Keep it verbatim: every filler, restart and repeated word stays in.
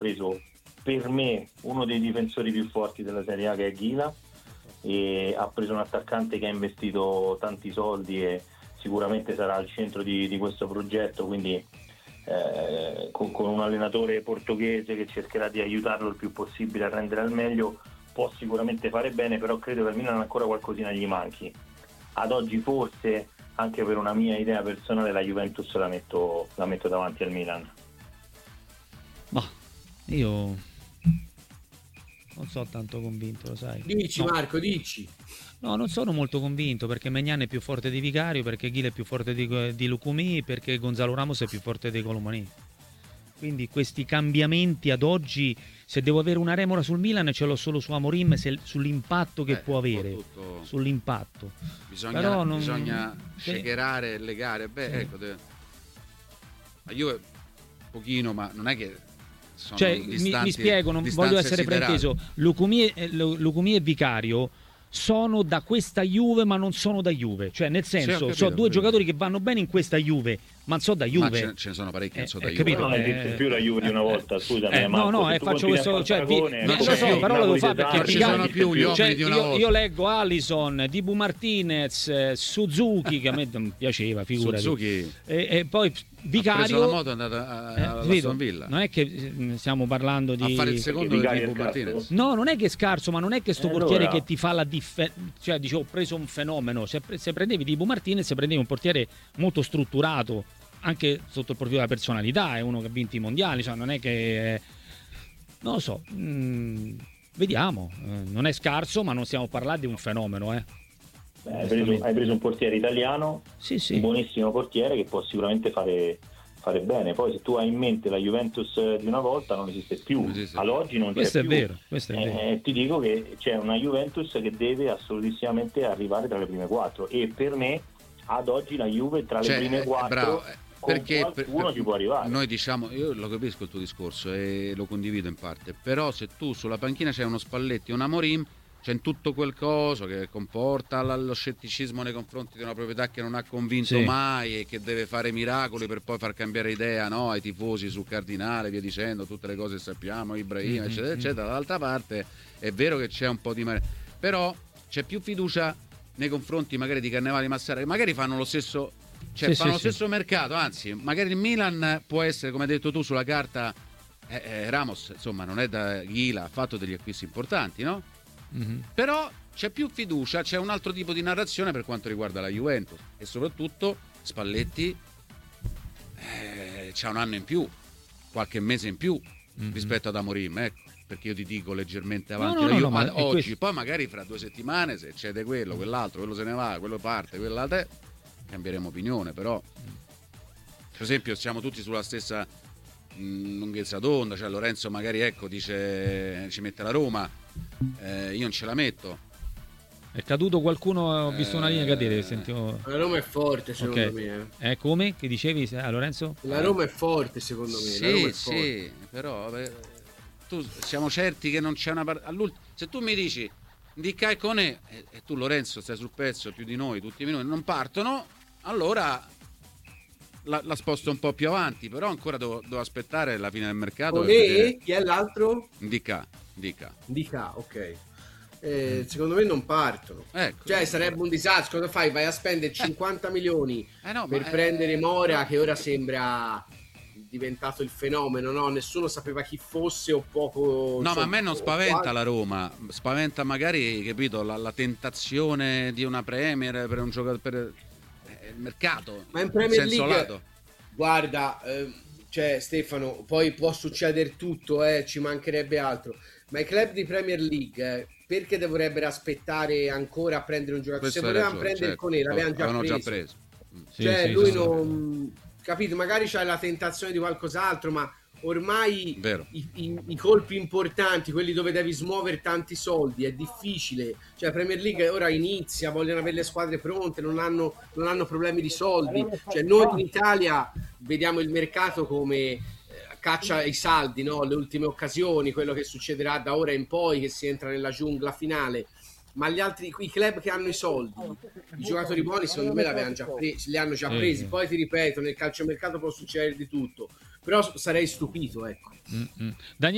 preso per me uno dei difensori più forti della Serie A, che è Ghila, e ha preso un attaccante che ha investito tanti soldi e sicuramente sarà al centro di, di questo progetto, quindi eh, con, con un allenatore portoghese che cercherà di aiutarlo il più possibile a rendere al meglio, può sicuramente fare bene, però credo che al Milan ancora qualcosina gli manchi. Ad oggi forse, anche per una mia idea personale, la Juventus la metto, la metto davanti al Milan. Ma io non sono tanto convinto, lo sai. Dici, no. Marco, dici. No, non sono molto convinto, perché Maignan è più forte di Vicario, perché Ghila è più forte di, di Lucumí, perché Gonzalo Ramos è più forte di Colomani. Quindi questi cambiamenti ad oggi, se devo avere una remora sul Milan, ce l'ho solo su Amorim, se, sull'impatto che eh, può avere, tutto... sull'impatto. Bisogna, Però non... bisogna sì. shakerare e legare. Beh, sì. ecco, de... la Juve un pochino, ma non è che sono cioè, distanti, mi, mi spiego, non voglio essere frainteso. Lucumí e Vicario sono da questa Juve, ma non sono da Juve, cioè nel senso, sì, capito, sono due giocatori che vanno bene in questa Juve, ma non so da Juve. Ma ce, ce ne sono parecchi, non so eh, da Juve. Capito? Non esiste più la Juve di una volta, scusami. Eh, no, no, eh, faccio questo, cioè, vi, paragone, non lo so, più, però lo devo fare perché non ci sono più gli cioè, uomini di una io, volta. io leggo Alisson, Dibu Martinez, Suzuki, che a me non piaceva, figurati. Suzuki. E, e poi Vicario. Ha preso la moto, è andata a, eh, alla Aston Villa. Non è che stiamo parlando di a fare il secondo di Dibu Martinez. No, non è che è scarso, ma non è che sto eh, portiere allora. che ti fa la differenza, cioè dice ho preso un fenomeno. Se, se prendevi Dibu Martinez, se prendevi un portiere molto strutturato, anche sotto il profilo della personalità, è uno che ha vinto i mondiali, cioè non è che non lo so, mh, vediamo, eh, non è scarso, ma non stiamo parlando di un fenomeno, eh. Beh, hai, preso, hai preso un portiere italiano, sì, sì. un buonissimo portiere che può sicuramente fare, fare bene. Poi se tu hai in mente la Juventus di una volta, non esiste più, non esiste. Ad oggi non questo c'è è più. Vero, questo è eh, vero. Ti dico che c'è una Juventus che deve assolutissimamente arrivare tra le prime quattro, e per me ad oggi la Juve tra le cioè, prime quattro bravo, con perché qualcuno per, ci può arrivare. Noi diciamo, io lo capisco il tuo discorso e lo condivido in parte, però se tu sulla panchina c'è uno Spalletti e un Amorim, c'è in tutto quel coso che comporta lo scetticismo nei confronti di una proprietà che non ha convinto sì. mai e che deve fare miracoli per poi far cambiare idea, no, ai tifosi su Cardinale, via dicendo, tutte le cose che sappiamo, Ibrahim, mm-hmm. eccetera, eccetera. Dall'altra parte è vero che c'è un po' di mare, però c'è più fiducia nei confronti magari di Cannavale e Massara, che magari fanno lo stesso, cioè sì, fanno sì, lo stesso sì. mercato, anzi, magari il Milan può essere, come hai detto tu, sulla carta eh, eh, Ramos, insomma, non è da Ghila, ha fatto degli acquisti importanti, no? Mm-hmm. Però c'è più fiducia, c'è un altro tipo di narrazione per quanto riguarda la Juventus e soprattutto Spalletti eh, c'ha un anno in più, qualche mese in più mm-hmm. rispetto ad Amorim, ecco, perché io ti dico leggermente avanti no, no, io, no, ma oggi, questo... poi magari fra due settimane se cede quello, quell'altro, quello se ne va, quello parte, quell'altro, cambieremo opinione, però per esempio siamo tutti sulla stessa mh, lunghezza d'onda, cioè Lorenzo magari ecco dice ci mette la Roma, eh, io non ce la metto. È caduto qualcuno, ho visto una linea cadere, sentivo... La Roma è forte secondo okay. me. Eh. eh come? Che dicevi a Lorenzo? La Roma è forte secondo me. Sì, la Roma è sì, forte. però beh, tu siamo certi che non c'è una part- se tu mi dici Ndicka e Koné e, e tu Lorenzo stai sul pezzo più di noi, tutti i minuti non partono, allora la, la sposto un po' più avanti, però ancora devo, devo aspettare la fine del mercato. Koné, chi è l'altro? Ndicka, Ndicka. Ndicka, ok. Eh, secondo me non partono, ecco, cioè ecco. sarebbe un disastro. Cosa fai? Vai a spendere cinquanta eh. milioni eh no, per ma, prendere eh... Mora, che ora sembra diventato il fenomeno, no? Nessuno sapeva chi fosse o poco. No, insomma, ma a me non spaventa quasi... la Roma, spaventa magari, capito, la, la tentazione di una Premier per un giocatore, per eh, il mercato. Ma in Premier senso League, lato. guarda, eh, cioè Stefano, poi può succedere tutto, eh, ci mancherebbe altro. Ma i club di Premier League eh, perché dovrebbero aspettare ancora a prendere un giocatore? Questo se volevano prendere certo. il Koné l'avevano già preso, già preso. cioè sì, sì, lui sì, non sì. Capito, magari c'è la tentazione di qualcos'altro, ma ormai i, i, i colpi importanti, quelli dove devi smuovere tanti soldi, è difficile. Cioè Premier League ora inizia, vogliono avere le squadre pronte, non hanno, non hanno problemi di soldi. Cioè noi in Italia vediamo il mercato come caccia i saldi, no? Le ultime occasioni, quello che succederà da ora in poi, che si entra nella giungla finale. Ma gli altri, i club che hanno i soldi, i giocatori buoni, secondo me l'avevano già presi, li hanno già presi. Poi ti ripeto, nel calciomercato può succedere di tutto, però sarei stupito, ecco. Mm-hmm. Daniele